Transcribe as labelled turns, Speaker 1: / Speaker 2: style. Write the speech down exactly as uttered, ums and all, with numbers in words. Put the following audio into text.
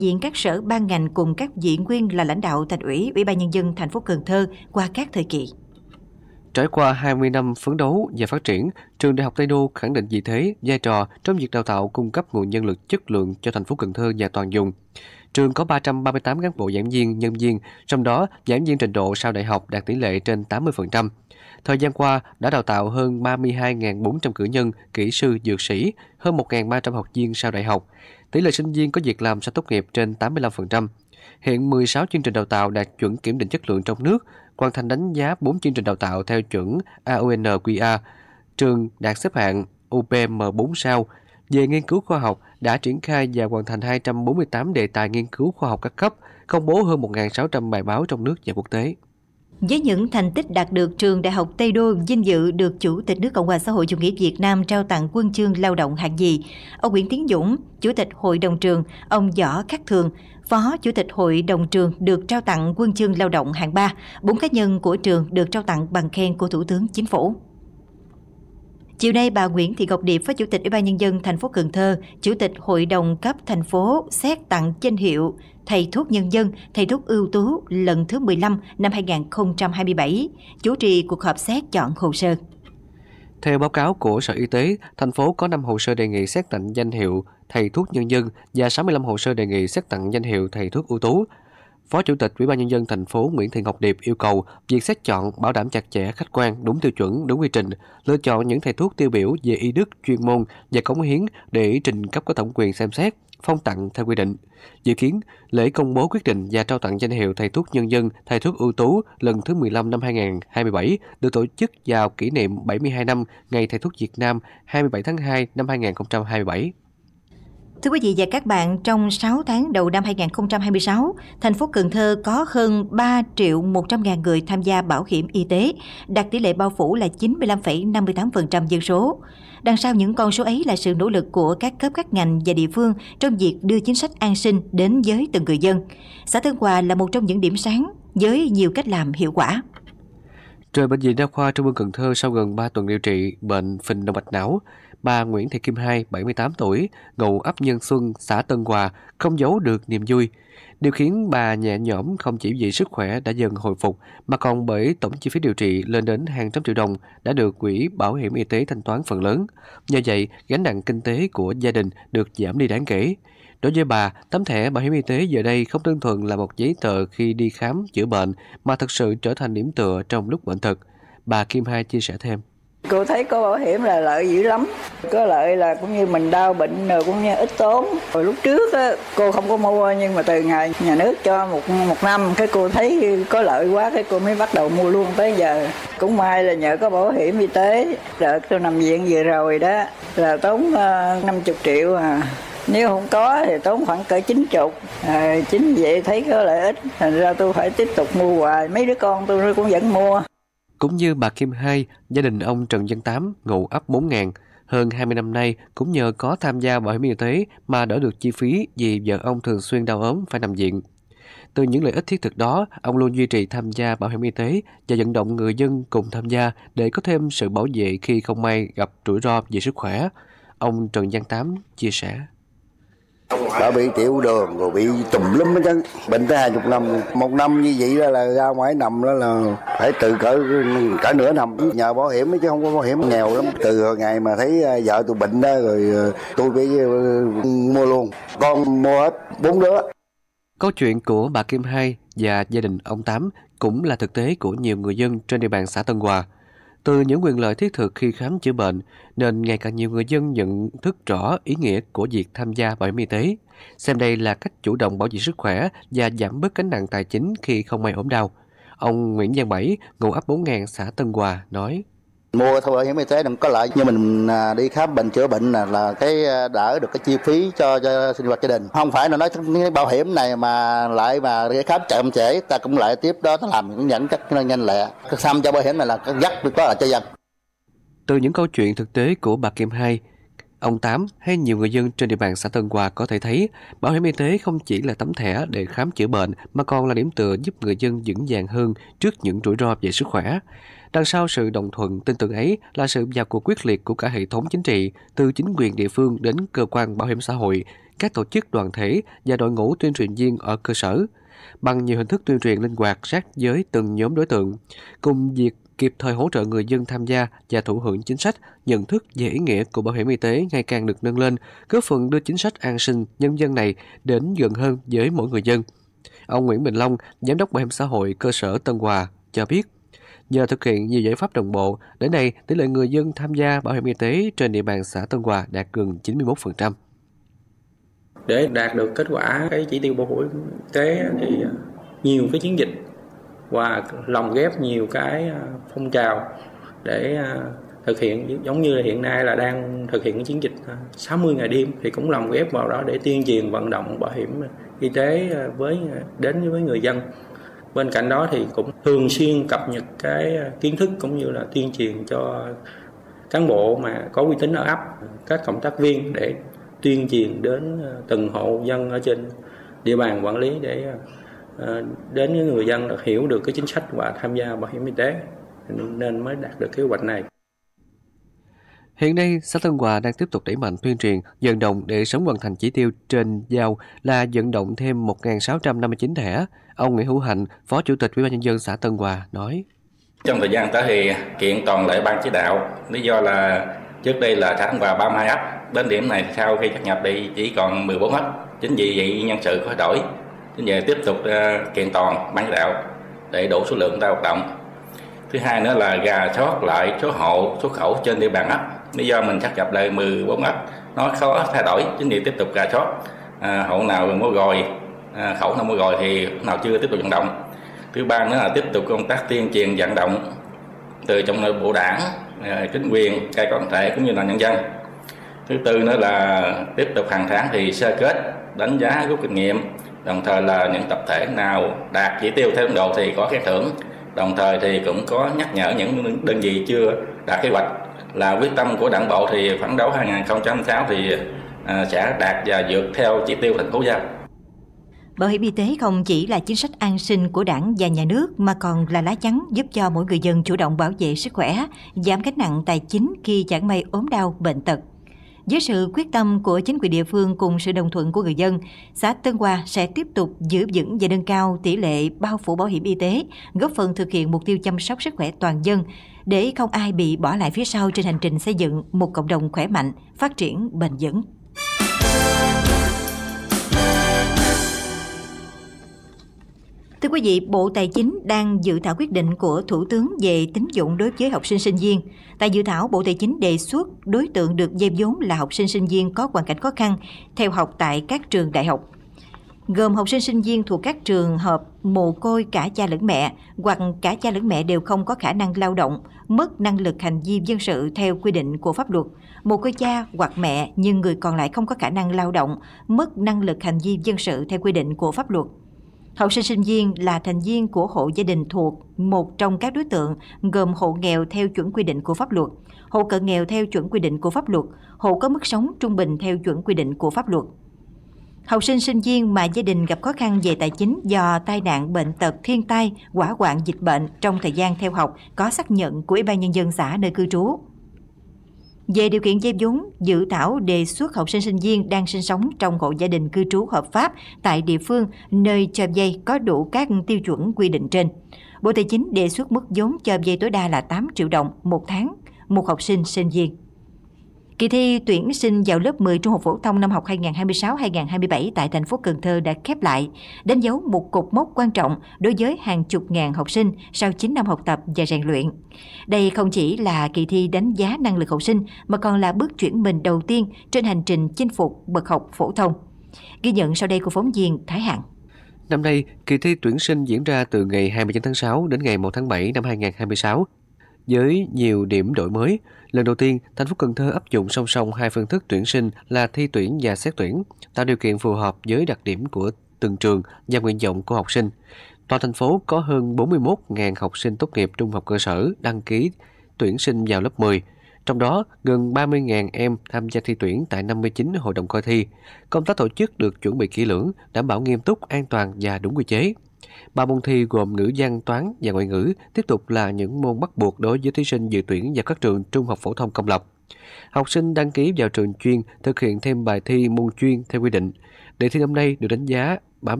Speaker 1: diện các sở ban ngành cùng các vị nguyên là lãnh đạo Thành ủy, Ủy ban Nhân dân thành phố Cần Thơ qua các thời kỳ.
Speaker 2: Trải qua hai mươi năm phấn đấu và phát triển, trường Đại học Tây Đô khẳng định vị thế, vai trò trong việc đào tạo cung cấp nguồn nhân lực chất lượng cho thành phố Cần Thơ và toàn vùng. Trường có ba trăm ba mươi tám cán bộ giảng viên, nhân viên, trong đó giảng viên trình độ sau đại học đạt tỷ lệ trên tám mươi phần trăm. Thời gian qua đã đào tạo hơn ba mươi hai nghìn bốn trăm cử nhân, kỹ sư, dược sĩ, hơn một nghìn ba trăm học viên sau đại học. Tỷ lệ sinh viên có việc làm sau tốt nghiệp trên tám mươi lăm phần trăm. Hiện mười sáu chương trình đào tạo đạt chuẩn kiểm định chất lượng trong nước, hoàn thành đánh giá bốn chương trình đào tạo theo chuẩn a o en quy a. Trường đạt xếp hạng u pê em bốn sao. Về nghiên cứu khoa học, đã triển khai và hoàn thành hai trăm bốn mươi tám đề tài nghiên cứu khoa học các cấp, công bố hơn một nghìn sáu trăm bài báo trong nước và quốc tế.
Speaker 1: Với những thành tích đạt được, trường Đại học Tây Đô vinh dự được Chủ tịch nước Cộng hòa xã hội chủ nghĩa Việt Nam trao tặng huân chương lao động hạng nhì. Ông Nguyễn Tiến Dũng, Chủ tịch Hội đồng trường, ông Võ Khắc Thường, Phó Chủ tịch Hội đồng trường được trao tặng huân chương lao động hạng ba. Bốn cá nhân của trường được trao tặng bằng khen của Thủ tướng Chính phủ. Chiều nay, bà Nguyễn Thị Ngọc Điệp, Phó Chủ tịch Ủy ban Nhân dân thành phố Cần Thơ, Chủ tịch Hội đồng cấp thành phố xét tặng danh hiệu Thầy thuốc nhân dân, Thầy thuốc ưu tú lần thứ mười lăm năm hai nghìn không trăm hai mươi bảy, chủ trì cuộc họp xét chọn hồ sơ.
Speaker 2: Theo báo cáo của Sở Y tế, thành phố có năm hồ sơ đề nghị xét tặng danh hiệu Thầy thuốc nhân dân và sáu mươi lăm hồ sơ đề nghị xét tặng danh hiệu Thầy thuốc ưu tú. Phó Chủ tịch Ủy ban Nhân dân thành phố Nguyễn Thị Ngọc Điệp yêu cầu việc xét chọn bảo đảm chặt chẽ, khách quan, đúng tiêu chuẩn, đúng quy trình, lựa chọn những thầy thuốc tiêu biểu về y đức, chuyên môn và cống hiến để trình cấp có thẩm quyền xem xét, phong tặng theo quy định. Dự kiến, lễ công bố quyết định và trao tặng danh hiệu Thầy thuốc nhân dân, Thầy thuốc ưu tú lần thứ mười lăm năm hai nghìn không trăm hai mươi bảy được tổ chức vào kỷ niệm bảy mươi hai năm Ngày Thầy thuốc Việt Nam hai mươi bảy tháng hai năm hai nghìn không trăm hai mươi bảy.
Speaker 1: Thưa quý vị và các bạn, trong sáu tháng đầu năm hai nghìn không trăm hai mươi sáu, thành phố Cần Thơ có hơn ba triệu một trăm ngàn người tham gia bảo hiểm y tế, đạt tỷ lệ bao phủ là chín mươi lăm phẩy năm mươi tám phần trăm dân số. Đằng sau những con số ấy là sự nỗ lực của các cấp các ngành và địa phương trong việc đưa chính sách an sinh đến với từng người dân. Xã Tân Hòa là một trong những điểm sáng với nhiều cách làm hiệu quả.
Speaker 2: Rời Bệnh viện Đa khoa Trung ương Cần Thơ sau gần ba tuần điều trị bệnh phình động mạch não, bà Nguyễn Thị Kim Hai, bảy mươi tám tuổi, ngụ ấp Nhân Xuân, xã Tân Hòa, không giấu được niềm vui. Điều khiến bà nhẹ nhõm không chỉ vì sức khỏe đã dần hồi phục, mà còn bởi tổng chi phí điều trị lên đến hàng trăm triệu đồng đã được Quỹ Bảo hiểm Y tế thanh toán phần lớn. Do vậy, gánh nặng kinh tế của gia đình được giảm đi đáng kể. Đối với bà, tấm thẻ bảo hiểm y tế giờ đây không đơn thuần là một giấy tờ khi đi khám chữa bệnh, mà thực sự trở thành điểm tựa trong lúc bệnh tật. Bà Kim Hai chia sẻ thêm.
Speaker 3: Cô thấy có bảo hiểm là lợi dữ lắm. Có lợi là cũng như mình đau bệnh rồi cũng như ít tốn. Rồi lúc trước á, cô không có mua, nhưng mà từ ngày nhà nước cho một một năm, cái cô thấy có lợi quá, cái cô mới bắt đầu mua luôn tới giờ. Cũng may là nhờ có bảo hiểm y tế. Đợt tôi nằm viện vừa rồi đó là tốn uh, năm mươi triệu à. Nếu không có thì tốn khoảng cỡ chín mươi. À, chính vậy thấy có lợi ích, thành ra tôi phải tiếp tục mua hoài. Mấy đứa con tôi cũng vẫn mua.
Speaker 2: Cũng như bà Kim Hai, gia đình ông Trần Văn Tám, ngụ ấp bốn ngàn, hơn hai mươi năm nay cũng nhờ có tham gia bảo hiểm y tế mà đỡ được chi phí vì vợ ông thường xuyên đau ốm phải nằm viện. Từ những lợi ích thiết thực đó, ông luôn duy trì tham gia bảo hiểm y tế và vận động người dân cùng tham gia để có thêm sự bảo vệ khi không may gặp rủi ro về sức khỏe. Ông Trần Văn Tám chia sẻ.
Speaker 4: Đã bị tiểu đường rồi bị tùm lum hết trơn, bệnh tới hai chục năm, một năm như vậy đó là ra ngoài nằm đó là phải tự cỡ cả nửa năm, nhờ bảo hiểm chứ không có bảo hiểm nghèo lắm. Từ ngày mà thấy vợ tôi bệnh đó rồi tôi phải mua luôn, con mua hết bốn đứa.
Speaker 2: Câu chuyện của bà Kim Hai và gia đình ông Tám cũng là thực tế của nhiều người dân trên địa bàn xã Tân Hòa. Từ những quyền lợi thiết thực khi khám chữa bệnh, nên ngày càng nhiều người dân nhận thức rõ ý nghĩa của việc tham gia bảo hiểm y tế, xem đây là cách chủ động bảo vệ sức khỏe và giảm bớt gánh nặng tài chính khi không may ốm đau. Ông Nguyễn Văn Bảy, ngụ ấp bốn ngàn, xã Tân Hòa nói.
Speaker 4: Mua theo bảo hiểm y tế đừng có lợi, nhưng mình đi khám bệnh chữa bệnh là, là cái đỡ được cái chi phí cho, cho sinh hoạt gia đình. Không phải là nói cái bảo hiểm này mà lại mà cái khám chậm trễ, ta cũng lại tiếp đó ta làm cũng dẫn cách nhanh lẹ. Cái xăm cho bảo hiểm này là cái gắt có là cho dân.
Speaker 2: Từ những câu chuyện thực tế của bà Kim Hai, ông Tám hay nhiều người dân trên địa bàn xã Tân Hòa có thể thấy bảo hiểm y tế không chỉ là tấm thẻ để khám chữa bệnh mà còn là điểm tựa giúp người dân vững vàng hơn trước những rủi ro về sức khỏe. Đằng sau sự đồng thuận tin tưởng ấy là sự vào cuộc quyết liệt của cả hệ thống chính trị, từ chính quyền địa phương đến cơ quan bảo hiểm xã hội, các tổ chức đoàn thể và đội ngũ tuyên truyền viên ở cơ sở, bằng nhiều hình thức tuyên truyền linh hoạt sát với từng nhóm đối tượng, cùng việc kịp thời hỗ trợ người dân tham gia và thụ hưởng chính sách, nhận thức về ý nghĩa của bảo hiểm y tế ngày càng được nâng lên, góp phần đưa chính sách an sinh nhân dân này đến gần hơn với mỗi người dân. Ông Nguyễn Bình Long, Giám đốc Bảo hiểm xã hội cơ sở Tân Hòa cho biết, nhờ thực hiện nhiều giải pháp đồng bộ, đến nay tỷ lệ người dân tham gia bảo hiểm y tế trên địa bàn xã Tân Hòa đạt gần chín mươi mốt phần trăm.
Speaker 5: Để đạt được kết quả cái chỉ tiêu bảo hiểm y tế thì nhiều cái chiến dịch và lồng ghép nhiều cái phong trào để thực hiện, giống như là hiện nay là đang thực hiện cái chiến dịch sáu mươi ngày đêm thì cũng lồng ghép vào đó để tuyên truyền vận động bảo hiểm y tế với đến với người dân. Bên cạnh đó thì cũng thường xuyên cập nhật cái kiến thức cũng như là tuyên truyền cho cán bộ mà có uy tín ở ấp, các cộng tác viên để tuyên truyền đến từng hộ dân ở trên địa bàn quản lý để đến với người dân được hiểu được cái chính sách và tham gia bảo hiểm y tế, nên mới đạt được kế hoạch này.
Speaker 2: Hiện nay, xã Tân Hòa đang tiếp tục đẩy mạnh tuyên truyền, vận động để sớm hoàn thành chỉ tiêu trên giao là vận động thêm một nghìn sáu trăm năm mươi chín thẻ. Ông Nguyễn Hữu Hạnh, Phó Chủ tịch Ủy ban Nhân dân xã Tân Hòa nói:
Speaker 6: Trong thời gian tới thì kiện toàn lại ban chỉ đạo, lý do là trước đây là xã Tân Hòa ba mươi hai ấp, đến điểm này sau khi sát nhập thì chỉ còn mười bốn ấp. Chính vì vậy nhân sự có đổi, chính vì tiếp tục uh, kiện toàn ban chỉ đạo để đủ số lượng ta hoạt động. Thứ hai nữa là rà soát lại số hộ, số khẩu trên địa bàn ấp. Lý do mình sát nhập lại mười bốn ấp nó khó thay đổi, chính vì tiếp tục rà soát à, hộ nào mua rồi, à, khẩu nào mua rồi thì nào chưa tiếp tục vận động. Thứ ba nữa là tiếp tục công tác tuyên truyền vận động từ trong nội bộ đảng, à, chính quyền, các đoàn thể cũng như là nhân dân. Thứ tư nữa là tiếp tục hàng tháng thì sơ kết, đánh giá rút kinh nghiệm, đồng thời là những tập thể nào đạt chỉ tiêu theo tiến độ thì có khen thưởng, đồng thời thì cũng có nhắc nhở những đơn vị chưa đạt kế hoạch. Là quyết tâm của Đảng bộ thì phấn đấu hai nghìn không trăm hai mươi sáu thì à, sẽ đạt và vượt theo chỉ tiêu thành phố giao.
Speaker 1: Bảo hiểm y tế không chỉ là chính sách an sinh của Đảng và Nhà nước mà còn là lá chắn giúp cho mỗi người dân chủ động bảo vệ sức khỏe, giảm gánh nặng tài chính khi chẳng may ốm đau, bệnh tật. Với sự quyết tâm của chính quyền địa phương cùng sự đồng thuận của người dân, xã Tân Hòa sẽ tiếp tục giữ vững và nâng cao tỷ lệ bao phủ bảo hiểm y tế, góp phần thực hiện mục tiêu chăm sóc sức khỏe toàn dân, để không ai bị bỏ lại phía sau trên hành trình xây dựng một cộng đồng khỏe mạnh, phát triển bền vững. Thưa quý vị, Bộ Tài chính đang dự thảo quyết định của Thủ tướng về tín dụng đối với học sinh sinh viên. Tại dự thảo, Bộ Tài chính đề xuất đối tượng được vay vốn là học sinh sinh viên có hoàn cảnh khó khăn theo học tại các trường đại học, gồm học sinh sinh viên thuộc các trường hợp mồ côi cả cha lẫn mẹ hoặc cả cha lẫn mẹ đều không có khả năng lao động, mất năng lực hành vi dân sự theo quy định của pháp luật, mồ côi cha hoặc mẹ nhưng người còn lại không có khả năng lao động, mất năng lực hành vi dân sự theo quy định của pháp luật. Học sinh sinh viên là thành viên của hộ gia đình thuộc một trong các đối tượng gồm hộ nghèo theo chuẩn quy định của pháp luật, hộ cận nghèo theo chuẩn quy định của pháp luật, hộ có mức sống trung bình theo chuẩn quy định của pháp luật. Học sinh sinh viên mà gia đình gặp khó khăn về tài chính do tai nạn, bệnh tật, thiên tai, hỏa hoạn, dịch bệnh trong thời gian theo học có xác nhận của Ủy ban Nhân dân xã nơi cư trú. Về điều kiện vay vốn, dự thảo đề xuất học sinh sinh viên đang sinh sống trong hộ gia đình cư trú hợp pháp tại địa phương nơi cho vay có đủ các tiêu chuẩn quy định trên. Bộ Tài chính đề xuất mức vốn cho vay tối đa là tám triệu đồng một tháng một học sinh sinh viên. Kỳ thi tuyển sinh vào lớp mười trung học phổ thông năm học hai nghìn không trăm hai mươi sáu hai nghìn không trăm hai mươi bảy tại thành phố Cần Thơ đã khép lại, đánh dấu một cột mốc quan trọng đối với hàng chục ngàn học sinh sau chín năm học tập và rèn luyện. Đây không chỉ là kỳ thi đánh giá năng lực học sinh mà còn là bước chuyển mình đầu tiên trên hành trình chinh phục bậc học phổ thông. Ghi nhận sau đây của phóng viên Thái Hằng.
Speaker 2: Năm nay, kỳ thi tuyển sinh diễn ra từ ngày hai mươi chín tháng sáu đến ngày một tháng bảy năm hai nghìn không trăm hai mươi sáu. Với nhiều điểm đổi mới, lần đầu tiên, thành phố Cần Thơ áp dụng song song hai phương thức tuyển sinh là thi tuyển và xét tuyển, tạo điều kiện phù hợp với đặc điểm của từng trường và nguyện vọng của học sinh. Toàn thành phố có hơn bốn mươi mốt nghìn học sinh tốt nghiệp trung học cơ sở đăng ký tuyển sinh vào lớp mười. Trong đó, gần ba mươi nghìn em tham gia thi tuyển tại năm mươi chín hội đồng coi thi. Công tác tổ chức được chuẩn bị kỹ lưỡng, đảm bảo nghiêm túc, an toàn và đúng quy chế. Ba môn thi gồm ngữ văn, toán và ngoại ngữ tiếp tục là những môn bắt buộc đối với thí sinh dự tuyển vào các trường trung học phổ thông công lập. Học sinh đăng ký vào trường chuyên thực hiện thêm bài thi môn chuyên theo quy định. Đề thi năm nay được đánh giá bám